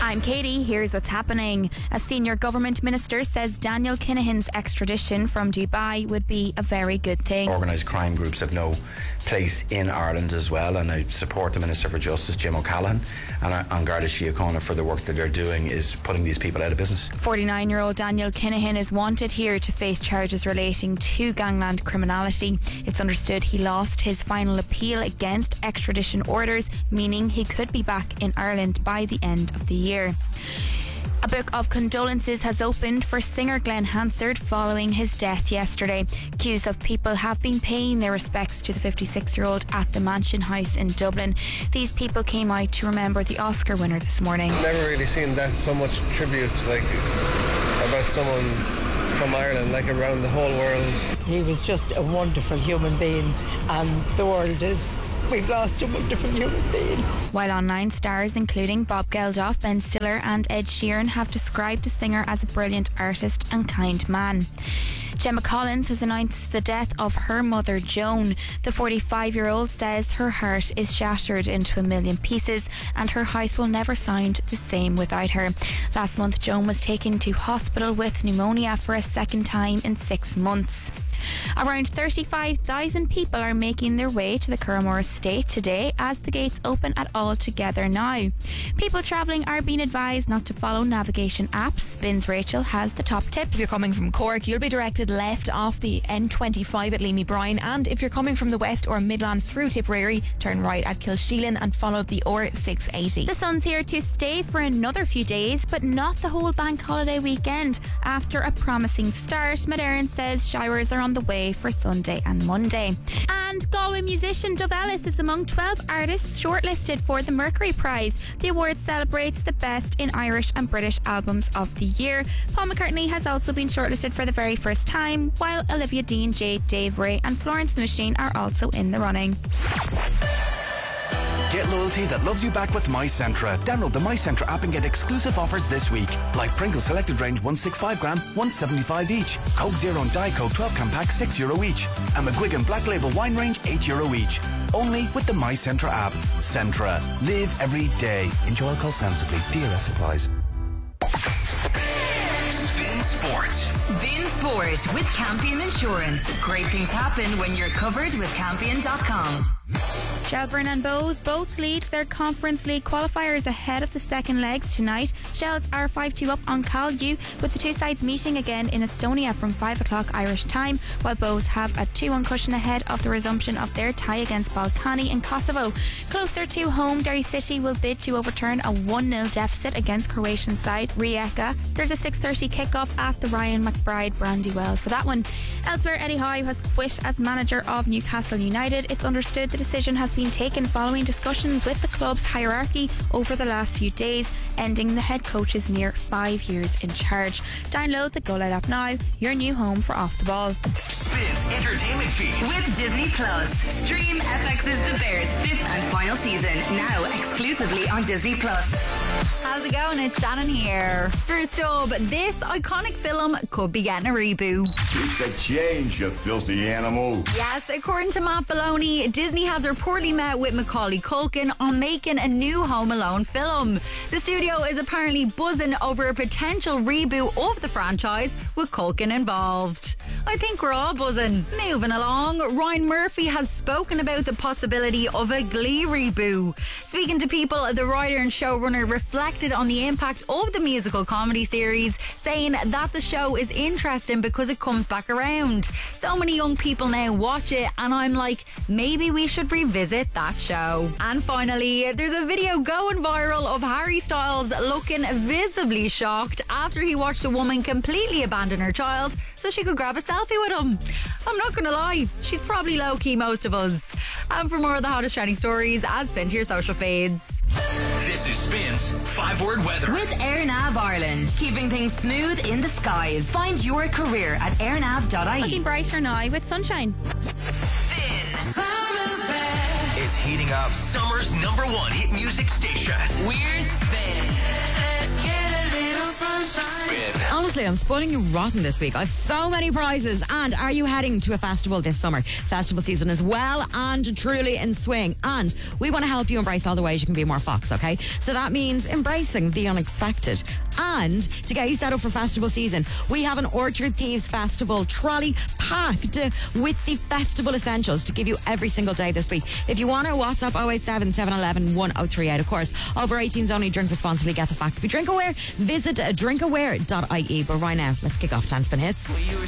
I'm Katie. Here's what's happening. A senior government minister says Daniel Kinahan's extradition from Dubai would be a very good thing. Organised crime groups have no place in Ireland as well, and I support the Minister for Justice, Jim O'Callaghan, and An Garda Síochána for the work that they're doing is putting these people out of business. 49-year-old Daniel Kinahan is wanted here to face charges relating to gangland criminality. It's understood he lost his final appeal against extradition orders, meaning he could be back in Ireland by the end of the year. A book of condolences has opened for singer Glenn Hansard following his death yesterday. Queues of people have been paying their respects to the 56-year-old at the Mansion House in Dublin. These people came out to remember the Oscar winner this morning. Never really seen that so much tributes about someone from Ireland, around the whole world. He was just a wonderful human being, and the world we've lost a wonderful human being. While online stars including Bob Geldof, Ben Stiller and Ed Sheeran have described the singer as a brilliant artist and kind man. Gemma Collins has announced the death of her mother Joan. The 45-year-old says her heart is shattered into a million pieces and her house will never sound the same without her. Last month Joan was taken to hospital with pneumonia for a second time in 6 months. Around 35,000 people are making their way to the Curramore Estate today as the gates open at All Together Now. People travelling are being advised not to follow navigation apps. Spins Rachel has the top tips. If you're coming from Cork, you'll be directed left off the N25 at Leamy Bryan, and if you're coming from the west or Midland through Tipperary, turn right at Kilsheelan and follow the R680. The sun's here to stay for another few days, but not the whole bank holiday weekend. After a promising start, Maderin says showers are on the way for Sunday and Monday. And Galway musician Dove Ellis is among 12 artists shortlisted for the Mercury Prize. The award celebrates the best in Irish and British albums of the year. Paul McCartney has also been shortlisted for the very first time, while Olivia Dean, Jade, Dave Ray and Florence the Machine are also in the running. Get loyalty that loves you back with MyCentra. Download the MyCentra app and get exclusive offers this week. Like Pringles Selected Range 165 gram, 175 each. Coke Zero and Diet Coke 12 can pack €6 each. And McGuigan Black Label Wine Range €8 each. Only with the MyCentra app. Centra. Live every day. Enjoy alcohol sensibly. DRS applies. Spin Sport. Spin Sport with Campion Insurance. Great things happen when you're covered with Campion.com. Shelbourne and Bows both lead their Conference League qualifiers ahead of the second legs tonight. Shells are 5-2 up on Caldew, with the two sides meeting again in Estonia from 5 o'clock Irish time, while Bows have a 2-1 cushion ahead of the resumption of their tie against Balkany in Kosovo. Closer to home, Derry City will bid to overturn a 1-0 deficit against Croatian side Rijeka. There's a 6:30 kickoff at the Ryan McBride Brandywell for that one. Elsewhere, Eddie Howe has quit as manager of Newcastle United. It's understood the decision has been taken following discussions with the club's hierarchy over the last few days, ending the head coach's near 5 years in charge. Download the Go Loud app now, your new home for Off the Ball. Spins entertainment feed with Disney Plus. Stream FX's The Bears 5th and final season now exclusively on Disney Plus. How's it going? It's Shannon here. First up, this iconic film could be getting a reboot. It's a change, you filthy animal. Yes, according to Matt Belloni, Disney has reportedly met with Macaulay Culkin on making a new Home Alone film. The studio is apparently buzzing over a potential reboot of the franchise with Culkin involved. I think we're all buzzing. Moving along, Ryan Murphy has spoken about the possibility of a Glee reboot. Speaking to People, the writer and showrunner reflected on the impact of the musical comedy series, saying that the show is interesting because it comes back around. So many young people now watch it, and I'm like, maybe we should revisit that show. And finally, there's a video going viral of Harry Styles looking visibly shocked after he watched a woman completely abandon her child so she could grab a selfie with him. I'm not gonna lie, she's probably low-key most of us. And for more of the hottest trending stories, add Spin to your social feeds. This is Spin's 5-word weather. With AirNav Ireland, keeping things smooth in the skies. Find your career at airnav.ie. Looking brighter now with sunshine. Spin. Summer's back. It's heating up summer's #1 hit music station. We're Spin. Let's get a little sunshine. Spin win. Honestly, I'm spoiling you rotten this week. I've so many prizes. And are you heading to a festival this summer? Festival season is well and truly in swing. And we want to help you embrace all the ways you can be more Fox, okay? So that means embracing the unexpected. And to get you set up for festival season, we have an Orchard Thieves Festival trolley packed with the festival essentials to give you every single day this week. If you want to, WhatsApp 087 711 1038. Of course, over 18s only. Drink responsibly. Get the facts. Be drink aware. Visit drinkaware.ie. But right now, let's kick off 10 Spin Hits.